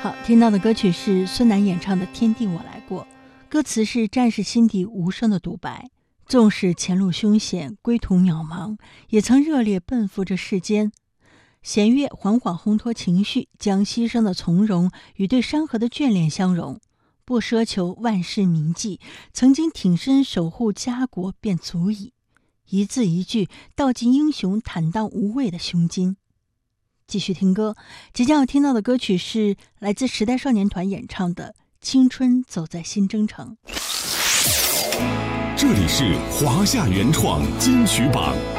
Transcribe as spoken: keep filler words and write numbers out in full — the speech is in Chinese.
好，听到的歌曲是孙楠演唱的《天地我来过》，歌词是战士心底无声的独白。纵使前路凶险，归途渺茫，也曾热烈奔赴这世间。弦乐缓缓烘托情绪，将牺牲的从容与对山河的眷恋相融，不奢求万世铭记，曾经挺身守护家国便足矣。一字一句道尽英雄坦荡无畏的胸襟。继续听歌，即将要听到的歌曲是来自时代少年团演唱的《青春走在新征程》。 这里是华夏原创金曲榜。